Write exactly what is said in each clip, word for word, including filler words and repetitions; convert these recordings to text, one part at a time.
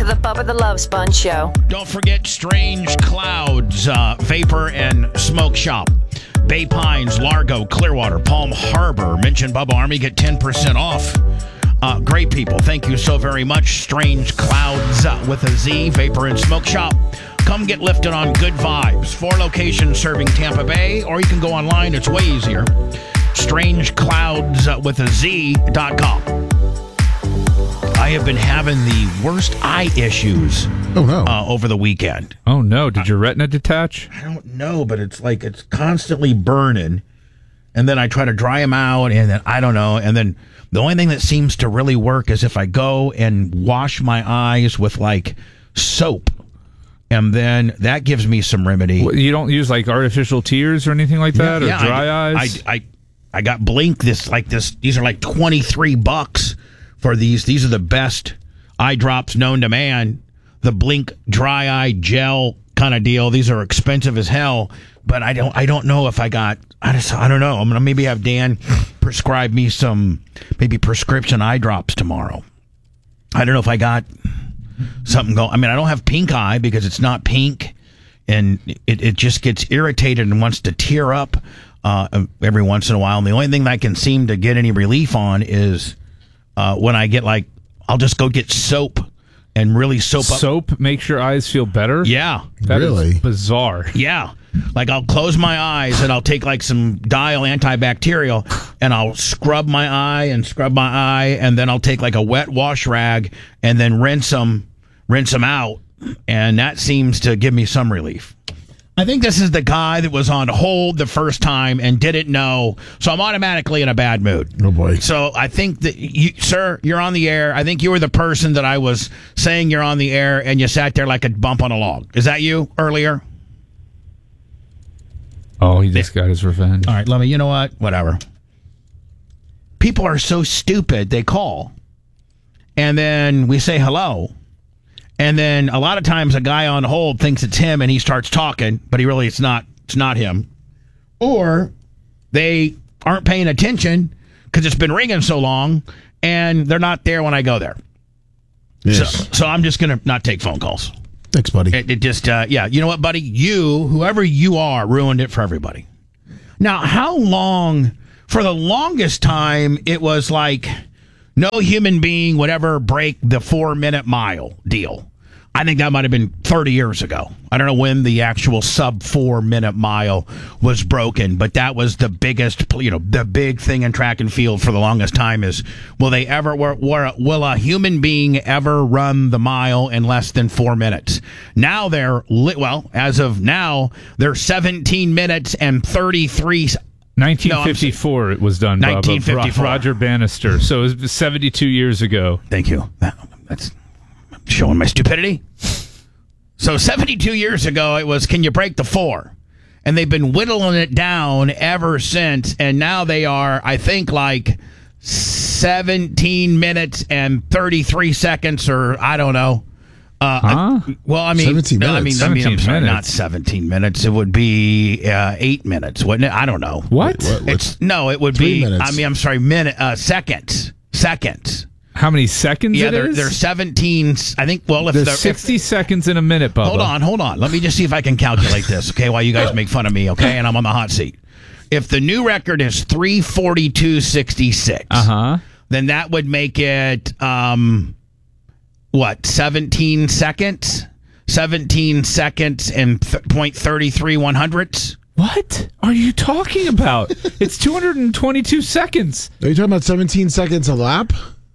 to the Bubba the Love Sponge Show. Don't forget Strange Clouds, uh, Vapor and Smoke Shop. Bay Pines, Largo, Clearwater, Palm Harbor. Mention Bubba Army, get ten percent off. Uh, great people. Thank you so very much. Strange Clouds uh, with a Z, Vapor and Smoke Shop. Come get lifted on good vibes. Four locations serving Tampa Bay, or you can go online. It's way easier. Strange Clouds uh, with a Z dot com. I have been having the worst eye issues oh, no. uh, over the weekend. Oh, no. Did your retina detach? I don't know, but it's like it's constantly burning. And then I try to dry them out, and then I don't know. And then the only thing that seems to really work is if I go and wash my eyes with like soap. And then that gives me some remedy. Well, you don't use like artificial tears or anything like that, yeah, or yeah, dry I, eyes? I, I I got Blink. This like this. These are like twenty-three bucks for these. These are the best eye drops known to man. The Blink dry eye gel kind of deal. These are expensive as hell, but I don't. I don't know if I got. I just. I don't know. I'm gonna maybe have Dan prescribe me some maybe prescription eye drops tomorrow. I don't know if I got something going. I mean, I don't have pink eye because it's not pink, and it, it just gets irritated and wants to tear up uh, every once in a while. And the only thing that I can seem to get any relief on is uh, when I get like, I'll just go get soap and really soap up. Soap makes your eyes feel better? Yeah. That Really? is bizarre. Yeah. Like I'll close my eyes and I'll take like some Dial antibacterial and I'll scrub my eye and scrub my eye, and then I'll take like a wet wash rag and then rinse them, rinse them out, and that seems to give me some relief. I think this is the guy that was on hold the first time and didn't know, so I'm automatically in a bad mood. Oh, boy. So I think that you, sir, you're on the air. I think you were the person that I was saying you're on the air and you sat there like a bump on a log. Is that you earlier? Oh, he just got his revenge. All right, let me, you know what? Whatever. People are so stupid, they call. And then we say hello. And then a lot of times a guy on hold thinks it's him and he starts talking, but he really, it's not, it's not him. Or they aren't paying attention because it's been ringing so long and they're not there when I go there. Yes. So, so I'm just going to not take phone calls. Thanks, buddy. It, it just, uh, yeah, you know what, buddy? You, whoever you are, ruined it for everybody. Now, how long, for the longest time, it was like no human being would ever break the four-minute mile deal. I think that might have been thirty years ago. I don't know when the actual sub four minute mile was broken, but that was the biggest, you know, the big thing in track and field for the longest time is, will they ever, will a human being ever run the mile in less than four minutes? Now they're, well, as of now, they're seventeen minutes and thirty-three nineteen fifty-four, no, it was done, Bob, nineteen fifty-four. Roger Bannister. So it was seventy-two years ago. Thank you. That, that's showing my stupidity. So seventy-two years ago, it was, can you break the four? And they've been whittling it down ever since. And now they are, I think, like seventeen minutes and thirty-three seconds, or I don't know. Uh, huh? I, well, I mean, seventeen no, I mean, minutes. I mean, I'm sorry, minutes. not seventeen minutes. It would be uh, eight minutes, wouldn't it? I don't know. What? Wait, what? It's no, it would Three be. minutes. I mean, I'm sorry, minute, uh, seconds, seconds. How many seconds Yeah, it they're, is? they're seventeen. I think. Well, if There's they're sixty if, seconds in a minute, Bubba. hold on, hold on. Let me just see if I can calculate this. Okay, while you guys make fun of me. Okay, and I'm on the hot seat. If the new record is three forty-two sixty-six, Uh-huh. then that would make it um, what? seventeen seconds. seventeen seconds and th- point thirty three one hundredths. What are you talking about? It's two hundred twenty-two seconds. Are you talking about seventeen seconds a lap?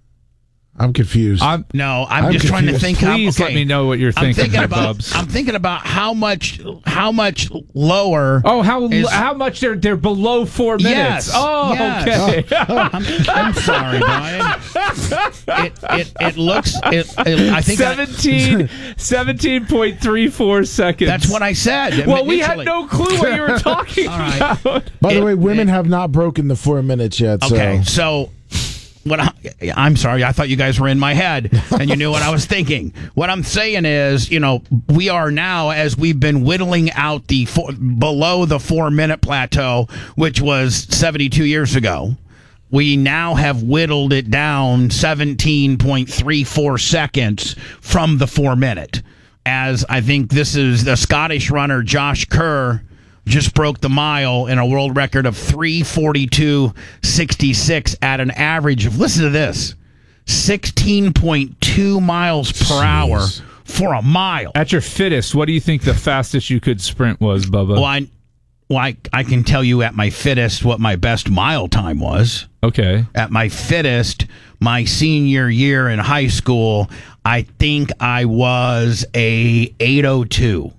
I'm confused. I'm, No, I'm, I'm just trying to confused. think. how, Please okay. let me know what you're I'm thinking, thinking my about. bubs. I'm thinking about how much, how much lower. Oh, how is- how much they're they're below four minutes? Yes, Oh, yes. okay. I'm, I'm sorry, Brian. It it it looks. It, it, I think I- seventeen, seventeen point three four seconds. that's what I said. Well, we had initially. no clue what you were talking All right. about. By the it- way, women it- have not broken the four minutes yet. Okay, So. so what I, I'm sorry, I thought you guys were in my head and you knew what I was thinking. What I'm saying is, you know, we are now, as we've been whittling out the four, below the four minute plateau, which was seventy-two years ago. we now have whittled it down seventeen point three four seconds from the four minute. As I think this is the Scottish runner Josh Kerr just broke the mile in a world record of three forty-two sixty-six at an average of, listen to this, sixteen point two miles per Jeez. hour for a mile. At your fittest, what do you think the fastest you could sprint was, Bubba? Well, I, well I, I can tell you at my fittest what my best mile time was. Okay. At my fittest, my senior year in high school, I think I was a eight oh two.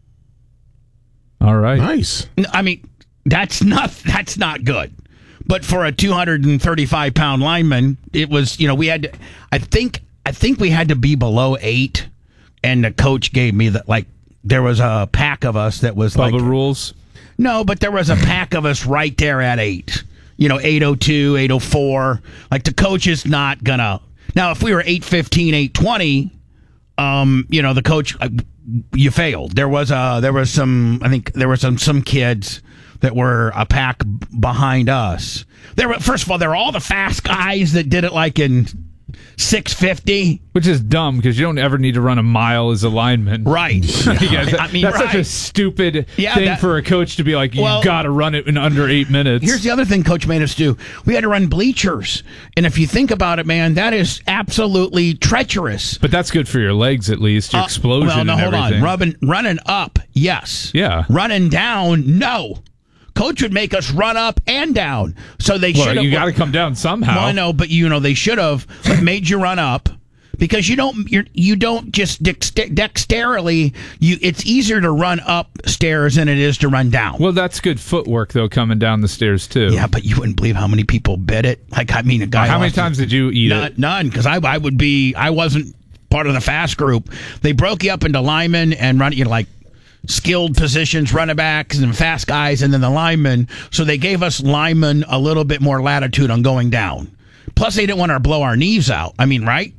All right. Nice. I mean, that's not that's not good. But for a two hundred thirty-five pound lineman, it was, you know, we had to, I think I think we had to be below eight, and the coach gave me that, like, there was a pack of us that was Bubba like rules. No, but there was a pack of us right there at eight. You know, eight oh two, eight oh four. Like, the coach is not gonna. Now, if we were eight fifteen, eight twenty, um, you know, the coach, uh, you failed. There was a, there was some, I think there were some, some kids that were a pack b- behind us. There were, first of all, there were all the fast guys that did it like in six fifty. Which is dumb because you don't ever need to run a mile as a lineman. Right. Yeah, that- I mean, that's such a right. stupid Yeah, thing that- for a coach to be like, you Well, got to run it in under eight minutes. Here's the other thing Coach made us do. We had to run bleachers. And if you think about it, man, that is absolutely treacherous. but that's good for your legs, at least. Your Uh, explosion well, no, and hold everything. on. Rubbing, running up, yes. Yeah. Running down, no. Coach would make us run up and down. So they should Well, have. you got to come down somehow. Well, I know, but you know they should have made you run up. Because you don't, you're, you don't just dexter- dexterily. You, it's easier to run up stairs than it is to run down. Well, that's good footwork, though, coming down the stairs, too. Yeah, but you wouldn't believe how many people bit it. Like, I mean, a guy. How many lost- times did you eat None, it? none, because I, I would be. I wasn't part of the fast group. They broke you up into linemen and run you know, like skilled positions, running backs, and fast guys, and then the linemen. So they gave us linemen a little bit more latitude on going down. Plus, they didn't want to blow our knees out. I mean, right?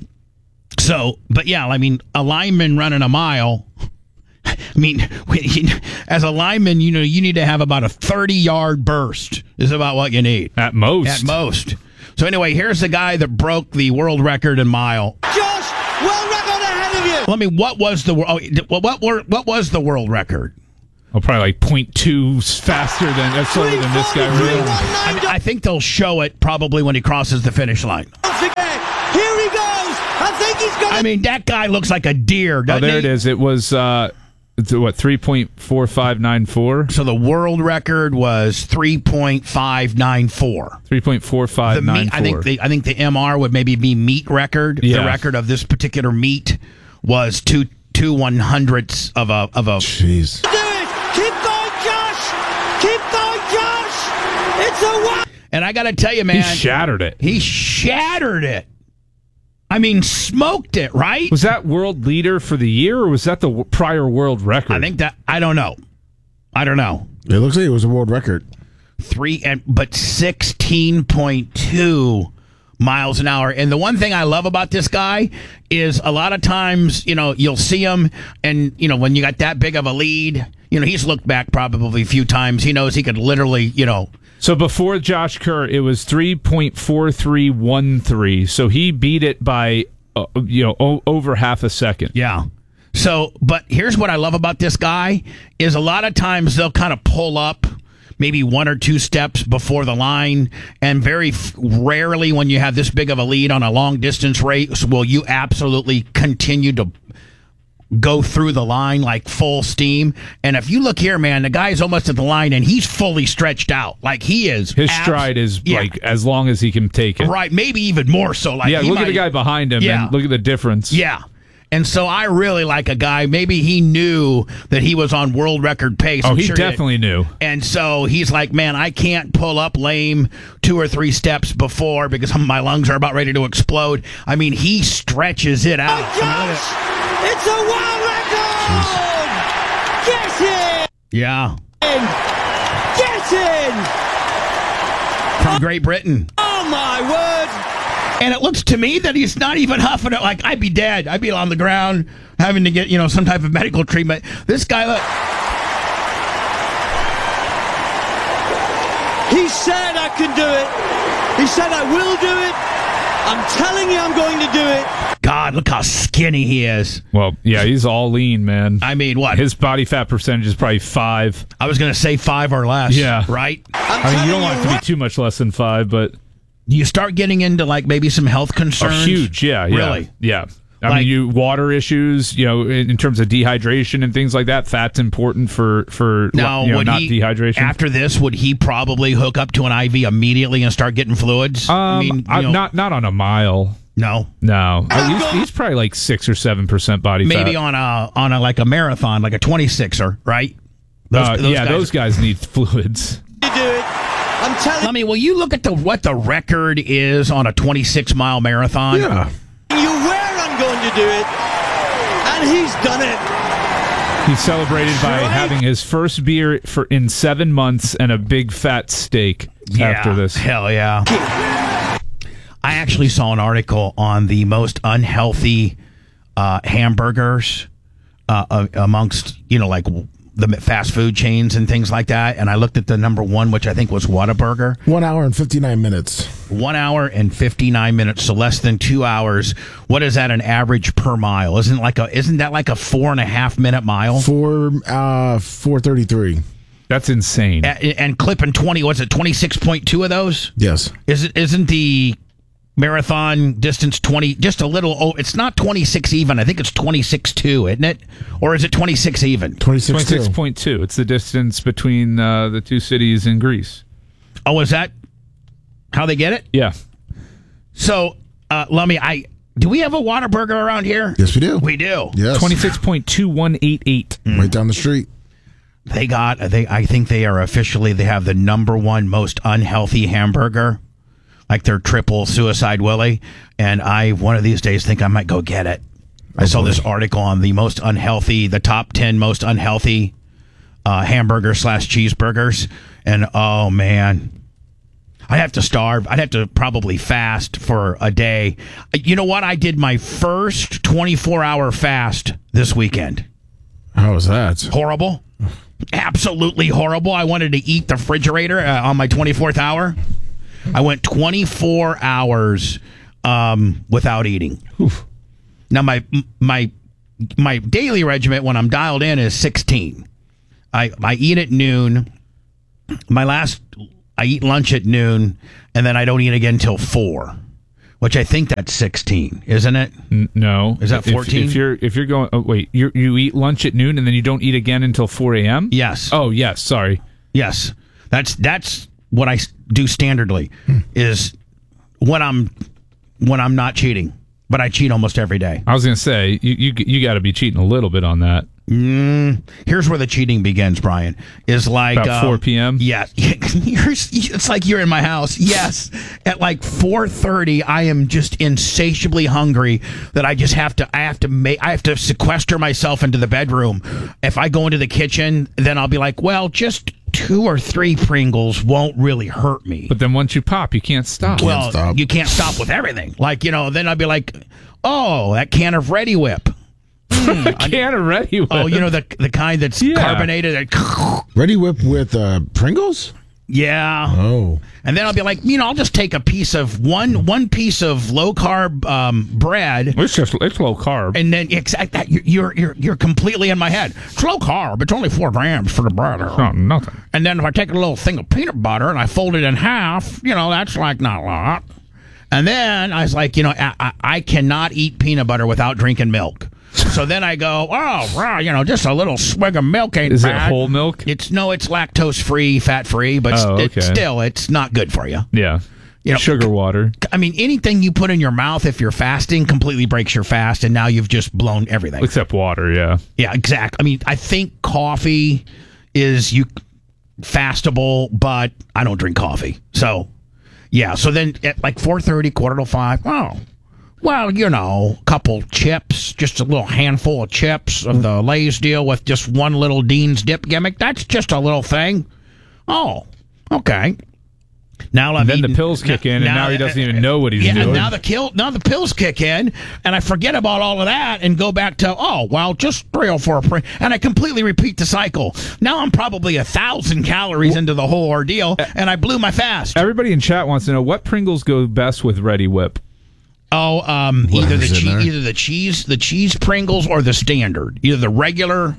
So, but yeah, I mean, a lineman running a mile. I mean, when you, as a lineman, you know, you need to have about a thirty-yard burst is about what you need. At most. At most. So anyway, here's the guy that broke the world record in mile. Josh, world record ahead of you. Well, I mean, what was the oh, what what were, what was the world record? Oh, probably like point two faster than that's slower than this guy. Really. I, mean, I think they'll show it probably when he crosses the finish line. Once again, here he goes. I think he's going I mean, that guy looks like a deer, Oh, doesn't there he? it is. It was, uh, it's, what, three point four five nine four? So the world record was three point five nine four. three point four The five nine meat, four. I think the I think the M R would maybe be meat record. Yeah. The record of this particular meat was two two one hundredths of a of a. Jeez. to do it. Keep going, Josh. Keep going, Josh. It's a one. And I got to tell you, he man, shattered it. he shattered it. I mean, smoked it, right? Was that world leader for the year, or was that the w- prior world record? I think that I don't know. I don't know. It looks like it was a world record. Three and but sixteen point two miles an hour. And the one thing I love about this guy is a lot of times, you know, you'll see him, and you know, when you got that big of a lead, you know, he's looked back probably a few times. He knows he could literally, you know. So before Josh Kerr, it was three point four three one three. So he beat it by, uh, you know, o- over half a second. Yeah. So, but here's what I love about this guy is a lot of times they'll kind of pull up maybe one or two steps before the line, and very f- rarely when you have this big of a lead on a long distance race will you absolutely continue to go through the line like full steam. And if you look here, man, the guy's almost at the line and he's fully stretched out. Like he is. His abs- stride is Yeah. like as long as he can take it. Right. Maybe even more so. Like Yeah, he look at might- the guy behind him Yeah. and look at the difference. Yeah. And so I really like a guy. Maybe he knew that he was on world record pace. Oh, I'm he sure definitely did. knew. And so he's like, man, I can't pull up lame two or three steps before because my lungs are about ready to explode. I mean, he stretches it out. Oh, Josh, it's a world record. Get in. Yeah. Get in. From Great Britain. Oh, my word. And it looks to me that he's not even huffing it. Like, I'd be dead. I'd be on the ground having to get, you know, some type of medical treatment. This guy, look. He said I can do it. He said, I will do it. I'm telling you I'm going to do it. God, look how skinny he is. Well, yeah, he's all lean, man. I mean, what? His body fat percentage is probably five. I was going to say five or less. Yeah. Right? I'm I mean, you telling don't want it to be what- too much less than five, but You start getting into, like, maybe some health oh, concerns. huge. Yeah, yeah. Really? Yeah. I Like- mean, you water issues, you know, in, in terms of dehydration and things like that. Fat's important for for Now, you know, would not he, dehydration. after this, would he probably hook up to an I V immediately and start getting fluids? um, I mean, you I- know, not not on a mile. no. No, Uh, he's, he's probably like six or seven percent body Maybe fat. on a on a like a marathon, like a twenty-sixer, right? Those, Uh, those yeah, guys- those guys need fluids. to do it. I'm telling I mean, will you look at the what the record is on a twenty-six mile marathon? Yeah. you where I'm going to do it. And he's done it. He celebrated by Right. having his first beer for in seven months and a big fat steak Yeah, after this. Hell yeah. I actually saw an article on the most unhealthy uh, hamburgers uh, uh, amongst, you know, like the fast food chains and things like that. And I looked at the number one, which I think was Whataburger. One hour and fifty-nine minutes. One hour and fifty-nine minutes, so less than two hours. What is that an average per mile? Isn't like a isn't that like a four and a half minute mile? Four, uh, four thirty-three. That's insane. A- and clipping twenty, what's it, twenty-six point two of those? Yes. Is it isn't the marathon distance twenty, just a little, oh, it's not twenty-six even. I think it's twenty-six two, isn't it? Or is it twenty-six even? twenty-six, twenty-six two. point two. It's the distance between uh, the two cities in Greece. Oh, is that how they get it? Yeah. So, uh, Lummy, I, do we have a Whataburger around here? Yes, we do. We do. Yes. twenty-six point two one eight eight. Right down the street. They got, they, I think they are officially, they have the number one most unhealthy hamburger. Like their triple Suicide Willie. And I, one of these days, think I might go get it. I saw this article on the most unhealthy, the top ten most unhealthy uh, hamburger slash cheeseburgers. And oh, man. I'd have to starve. I'd have to probably fast for a day. You know what? I did my first twenty-four hour fast this weekend. How was that? Horrible. Absolutely horrible. I wanted to eat the refrigerator uh, on my twenty-fourth hour. I went twenty-four hours um, without eating. Oof. Now, my my my daily regiment when I'm dialed in is sixteen. I, I eat at noon. My last, I eat lunch at noon, and then I don't eat again until four, which I think that's sixteen, isn't it? N- no. Is that If- fourteen? If, you're if you're going, oh, wait, you you eat lunch at noon and then you don't eat again until four a.m.? Yes. Oh, yes. Sorry. Yes, that's that's what I s- do standardly. Is when I'm when I'm not cheating, but I cheat almost every day. I was going to say, you you, you got to be cheating a little bit on that. Mm, here's where the cheating begins, Brian. Is like About four p.m.? Yeah, you're, it's like you're in my house. Yes, at like four thirty, I am just insatiably hungry that I just have to. I have to make. I have to sequester myself into the bedroom. If I go into the kitchen, then I'll be like, well, just two or three Pringles won't really hurt me. But then once you pop, you can't stop. well, stop. you can't stop with everything. Like, you know, then I'd be like, oh, that can of Ready Whip. a can of Ready Whip. Oh, you know, the the kind that's Yeah. carbonated. Ready Whip with uh, Pringles? Yeah. Oh. And then I'll be like, you know, I'll just take a piece of one one piece of low carb um, bread. It's just it's low carb. And then exact that you're you're you're completely in my head. It's low carb. It's only four grams for the bread. Oh, nothing. And then if I take a little thing of peanut butter and I fold it in half, you know, that's like not a lot. And then I was like, you know, I, I, I cannot eat peanut butter without drinking milk. So then I go, oh, well, you know, just a little swig of milk ain't Is bad. it whole milk? It's no, it's lactose free, fat free, but Oh, it's okay. still, it's not good for you. Yeah. You know, Sugar water. I mean, anything you put in your mouth if you're fasting completely breaks your fast, and now you've just blown everything. Except water, yeah. Yeah, exactly. I mean, I think coffee is you fastable, but I don't drink coffee. So, yeah. So then at like four thirty, quarter to five, oh, well, you know, a couple chips, just a little handful of chips of the Lay's deal with just one little Dean's dip gimmick. That's just a little thing. Oh, okay. Now I've And then eaten- the pills kick in, and now he doesn't even know what he's yeah, doing. and now the kill, now the pills kick in, and I forget about all of that and go back to oh well, just three or four, Pring- and I completely repeat the cycle. Now I'm probably a thousand calories into the whole ordeal, and I blew my fast. Everybody in chat wants to know what Pringles go best with Ready Whip. Oh, um, either the Whatever's in cheese, there. either the cheese, the cheese Pringles, or the standard, either the regular,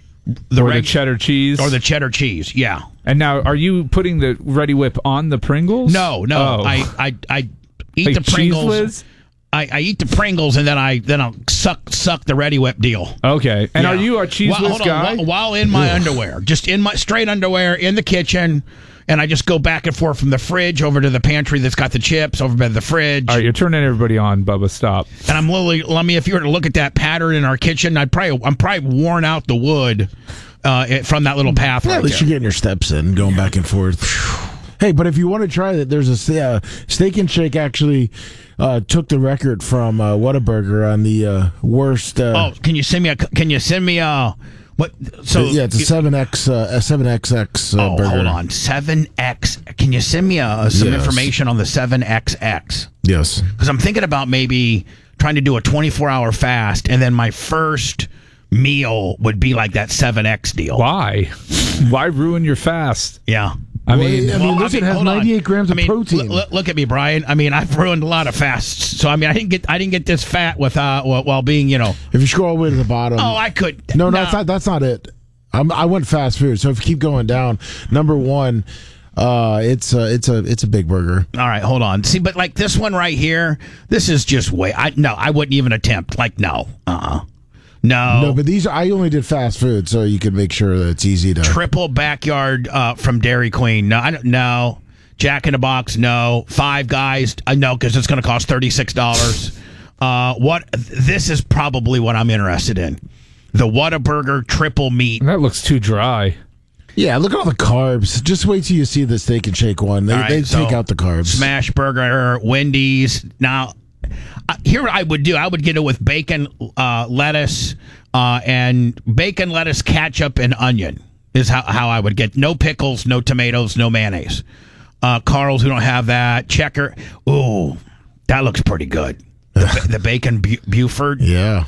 the or reg- the cheddar cheese. or the cheddar cheese. Yeah. And now, are you putting the Ready Whip on the Pringles? No, no. Oh. I, I, I eat Like the Cheese Pringles. Whiz? I, I eat the Pringles and then I then I'll suck suck the Ready Whip deal. Okay. And Yeah. are you a Cheese While- Whiz hold on, guy? while, while in my underwear, just in my straight underwear in the kitchen, and I just go back and forth from the fridge over to the pantry that's got the chips over by the fridge. All right, you're turning everybody on, Bubba. Stop. And I'm literally, let me, if you were to look at that pattern in our kitchen, I'd probably, I'm probably worn out the wood uh, it- from that little path Yeah, right at least there. you're getting your steps in, going back and forth. Hey, but if you want to try that, there's a uh, Steak and Shake actually uh, took the record from uh, Whataburger on the uh, worst. Uh, Oh, can you send me a? Can you send me a? What? So yeah, it's a seven X, uh, a seven X X uh, Oh, burger. hold on, seven X. Can you send me a, some Yes. information on the seven X X? Yes. Because I'm thinking about maybe trying to do a twenty-four hour fast, and then my first meal would be like that seven X deal. Why? Why ruin your fast? Yeah. I Well, mean, I mean, listen, it has hold on. ninety-eight grams I of mean, protein. l- l- look at me, Brian. I mean, I've ruined a lot of fasts. So I mean, I didn't get I didn't get this fat with uh while, while being, you know. If you scroll all the way to the bottom. Oh, I could. No, no, that's not. That's not it. I'm, I went fast food. So if you keep going down, number one, uh, it's a, it's a, it's a big burger. All right, hold on. See, but like this one right here, this is just way. I no, I wouldn't even attempt. Like no, uh, uh no. No, but these are, I only did fast food, so you can make sure that it's easy to. Triple backyard uh, from Dairy Queen. No, I don't. No. Jack in the Box. No. Five Guys. Uh, no, because it's going to cost thirty six dollars. Uh, what? This is probably what I'm interested in. The Whataburger triple meat. that looks too dry. Yeah, look at all the carbs. Just wait till you see the Steak and Shake one. They, All right, they so take out the carbs. Smash Burger, Wendy's. Now, uh, here I would do. I would get it with bacon, uh, lettuce, uh, and bacon, lettuce, ketchup, and onion is how, how I would get. No pickles, no tomatoes, no mayonnaise. Uh, Carl's, we don't have that. Checker. Ooh, that looks pretty good. The, ba- the bacon Bu- Buford. Yeah.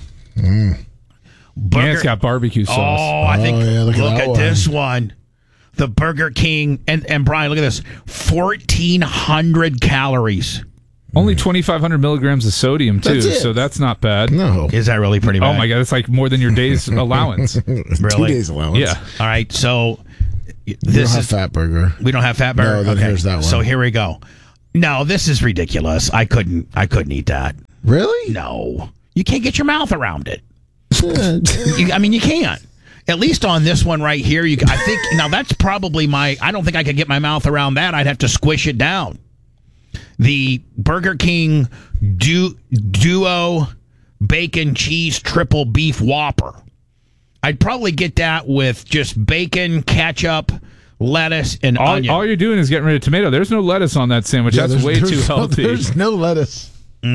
Burger. And it's got barbecue sauce. Oh, I think. Oh, yeah, look look at, at that one. this one. The Burger King. And, and Brian, look at this. fourteen hundred calories. Only twenty-five hundred milligrams of sodium, too, That's it. so that's not bad. No. Is that really pretty bad? Oh, my God. It's like more than your day's allowance. Really? Two days allowance. Yeah. All right, so We this don't have is fat burger. we don't have fat burger. No, then okay. here's that one. So here we go. No, this is ridiculous. I couldn't. I couldn't eat that. Really? No, you can't get your mouth around it. You, I mean, you can't. At least on this one right here, you. I think now that's probably my. I don't think I could get my mouth around that. I'd have to squish it down. The Burger King du- Duo Bacon Cheese Triple Beef Whopper. I'd probably get that with just bacon, ketchup, lettuce, and All, onion. all you're doing is getting rid of tomato. There's no lettuce on that sandwich. Yeah, That's there's- way there's too no- healthy. There's no lettuce.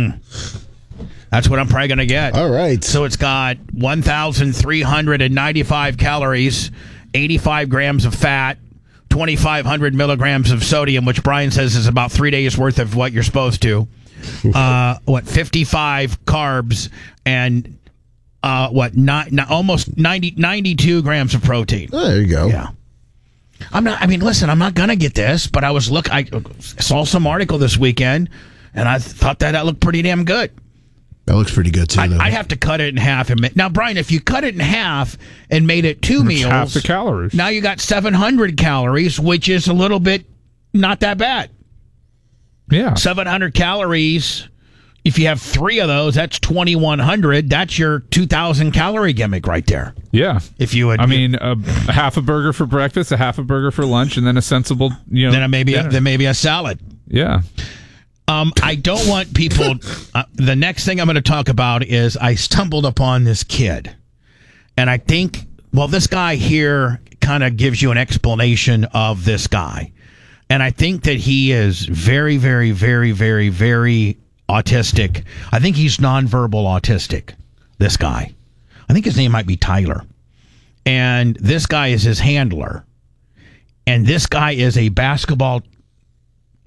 That's what I'm probably going to get. All right. So it's got one thousand three hundred ninety-five calories, eighty-five grams of fat, twenty-five hundred milligrams of sodium, which Brian says is about three days worth of what you're supposed to. Uh, what, fifty-five carbs and uh, what, ni- ni- almost ninety, ninety-two grams of protein. Oh, there you go. Yeah. I'm not, I mean, listen, I'm not going to get this, but I was look, I saw some article this weekend and I thought that that looked pretty damn good. That looks pretty good, too. I, though. I'd have to cut it in half. And ma- now, Brian, if you cut it in half and made it two meals, half the calories. now you got seven hundred calories, which is a little bit not that bad. Yeah. seven hundred calories. If you have three of those, that's twenty-one hundred. That's your two thousand calorie gimmick right there. Yeah. If you would, I mean, a, a half a burger for breakfast, a half a burger for lunch, and then a sensible, you know. then maybe a, dinner. then maybe a salad. Yeah. Um, I don't want people. Uh, the next thing I'm going to talk about is I stumbled upon this kid, and I think, well, this guy here kind of gives you an explanation of this guy, and I think that he is very, very, very, very, very autistic. I think he's nonverbal autistic. This guy, I think his name might be Tyler, and this guy is his handler, and this guy is a basketball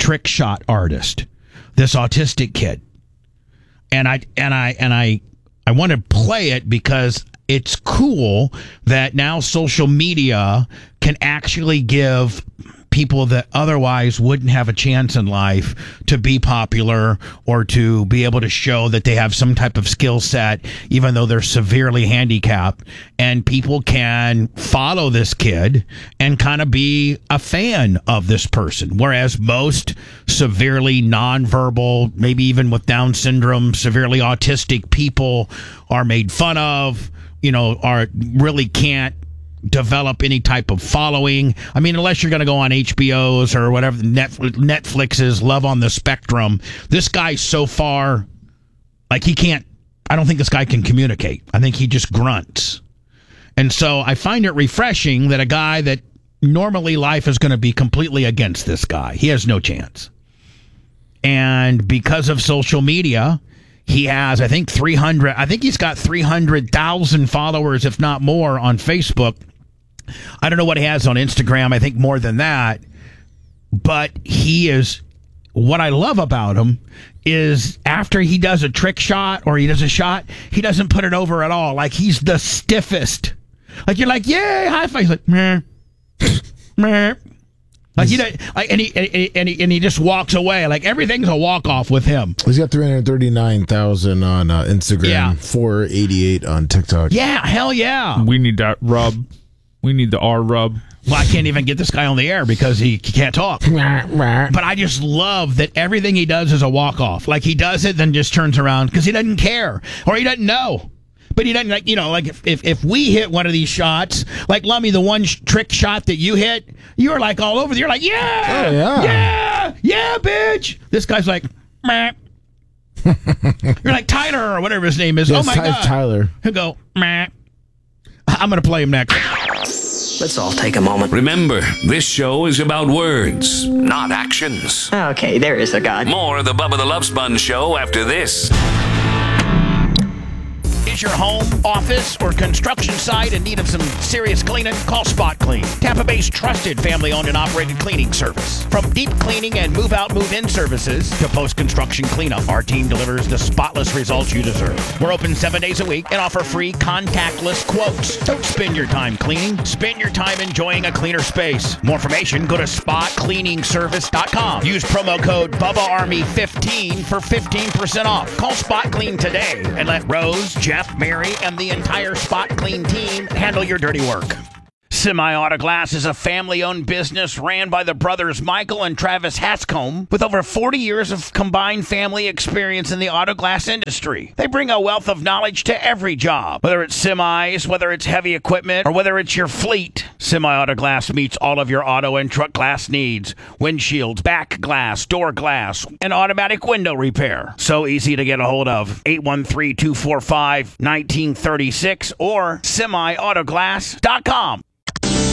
trick shot artist, this autistic kid. And I and I and I I want to play it because it's cool that now social media can actually give people that otherwise wouldn't have a chance in life to be popular or to be able to show that they have some type of skill set, even though they're severely handicapped. And people can follow this kid and kind of be a fan of this person. Whereas most severely nonverbal, maybe even with Down syndrome, severely autistic people are made fun of, you know, are really can't develop any type of following. I mean, unless you're going to go on H B O's or whatever, Netflix's Love on the Spectrum. This guy so far, like he can't, I don't think this guy can communicate. I think he just grunts. And so I find it refreshing that a guy that normally life is going to be completely against this guy. He has no chance. And because of social media, he has, I think, three hundred, I think he's got three hundred thousand followers, if not more, on Facebook. I don't know what he has on Instagram. I think more than that. But he is, what I love about him is after he does a trick shot or he does a shot, he doesn't put it over at all. Like he's the stiffest. Like you're like, yay, high five. He's like, meh, meh. Like, you know, like, and he, and he and he and he just walks away. Like everything's a walk off with him. He's got three hundred thirty nine thousand on uh, Instagram, Yeah. four eighty eight on TikTok. Yeah, hell yeah. We need that rub. We need the R rub. Well, I can't even get this guy on the air because he, he can't talk. But I just love that everything he does is a walk off. Like he does it, then just turns around because he doesn't care or he doesn't know. But he doesn't, like, you know, like if, if, if we hit one of these shots, like Lummy, the one sh- trick shot that you hit, you were like all over. You're like, yeah, Oh, yeah. yeah, yeah, bitch. This guy's like, meh. You're like Tyler or whatever his name is. Yes, oh my Ty- God. Tyler. He'll go, meh. I'm going to play him next. Let's all take a moment. Remember, this show is about words, not actions. Okay, there is a God. More of the Bubba the Love Sponge Show after this. Is your home, office, or construction site in need of some serious cleaning? Call Spot Clean, Tampa Bay's trusted family-owned and operated cleaning service. From deep cleaning and move-out, move-in services to post-construction cleanup, our team delivers the spotless results you deserve. We're open seven days a week and offer free contactless quotes. Don't spend your time cleaning. Spend your time enjoying a cleaner space. More information, go to spot cleaning service dot com. Use promo code Bubba Army fifteen for fifteen percent off. Call Spot Clean today and let Rose, Jeff, Mary, and the entire Spot Clean team handle your dirty work. Semi-Auto Glass is a family-owned business ran by the brothers Michael and Travis Hatscombe with over forty years of combined family experience in the auto glass industry. They bring a wealth of knowledge to every job, whether it's semis, whether it's heavy equipment, or whether it's your fleet. Semi-Auto Glass meets all of your auto and truck glass needs. Windshields, back glass, door glass, and automatic window repair. So easy to get a hold of. eight one three, two four five, one nine three six or semi auto glass dot com.